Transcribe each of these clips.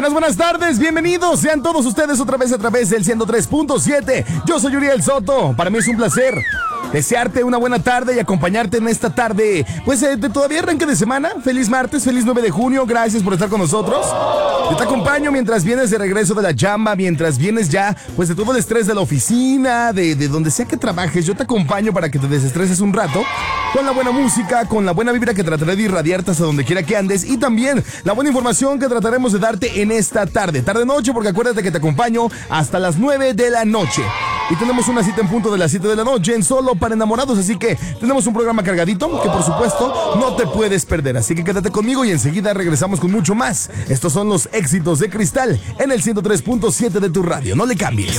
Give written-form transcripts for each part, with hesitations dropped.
buenas tardes, bienvenidos sean todos ustedes otra vez a través del 103.7. Yo soy Uriel Soto, para mí es un placer desearte una buena tarde y acompañarte en esta tarde, pues de todavía arranque de semana. Feliz martes, feliz 9 de junio, gracias por estar con nosotros. Yo te acompaño mientras vienes de regreso de la chamba, mientras vienes ya, pues de todo el estrés de la oficina, de donde sea que trabajes. Yo te acompaño para que te desestreses un rato, con la buena música, con la buena vibra que trataré de irradiarte hasta donde quiera que andes, y también la buena información que trataremos de darte en esta tarde-noche, porque acuérdate que te acompaño hasta las 9 de la noche. Y tenemos una cita en punto de las 7 de la noche en Solo para Enamorados, así que tenemos un programa cargadito que por supuesto no te puedes perder, así que quédate conmigo y enseguida regresamos con mucho más. Estos son los éxitos de Cristal en el 103.7 de tu radio, no le cambies.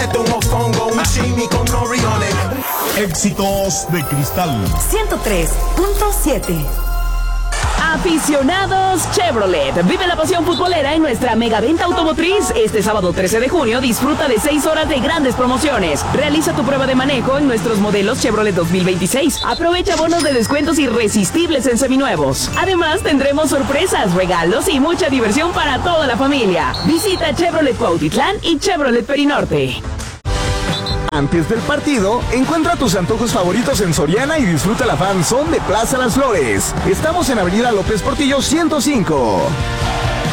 Éxitos de Cristal 103.7. Aficionados Chevrolet, vive la pasión futbolera en nuestra mega venta automotriz. Este sábado 13 de junio disfruta de 6 horas de grandes promociones. Realiza tu prueba de manejo en nuestros modelos Chevrolet 2026. Aprovecha bonos de descuentos irresistibles en seminuevos. Además tendremos sorpresas, regalos y mucha diversión para toda la familia. Visita Chevrolet Cuautitlán y Chevrolet Perinorte. Antes del partido, encuentra tus antojos favoritos en Soriana y disfruta la fanzón de Plaza Las Flores. Estamos en Avenida López Portillo 105.